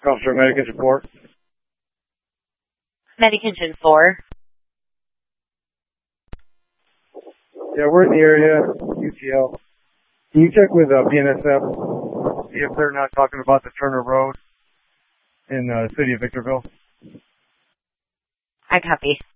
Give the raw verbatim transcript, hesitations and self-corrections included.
Officer, Medication four. Medication four. Yeah, we're in the area, U T L. Can you check with uh, B N S F, see if they're not talking about the Turner Road in the city of Victorville? I copy.